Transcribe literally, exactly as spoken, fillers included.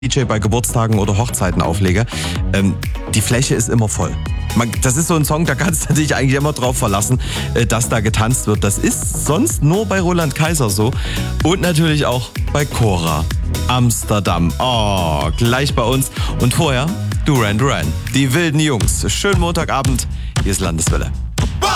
D J bei Geburtstagen oder Hochzeiten auflege, ähm, die Fläche ist immer voll. Man, das ist so ein Song, da kannst du dich eigentlich immer drauf verlassen, äh, dass da getanzt wird. Das ist sonst nur bei Roland Kaiser so und natürlich auch bei Cora. Amsterdam. Oh, gleich bei uns. Und vorher Duran Duran. Die wilden Jungs. Schönen Montagabend. Hier ist Landeswelle.